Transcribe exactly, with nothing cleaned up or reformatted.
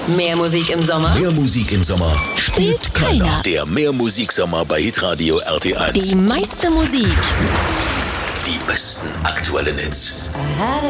Mehr Musik im Sommer? Mehr Musik im Sommer Spielt keiner. Der Mehr Musiksommer bei Hitradio R T eins. Die meiste Musik. Die besten aktuellen Hits. I had